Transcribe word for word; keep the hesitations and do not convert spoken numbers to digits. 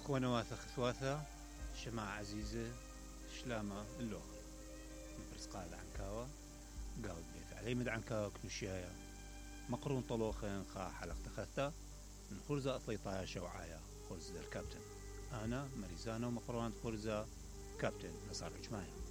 كونواثا خثواثا شماعة عزيزة شلامة اللوخر مبرز قال عنكاوة قاود بيت علي مد عنكاوة كنشيايا مقرون طلوخين خا حلق تخثا من خرزة أطلي طايا شوعايا خرزة الكابتن أنا مريزانو مقروان خرزة كابتن نصار عجمايا.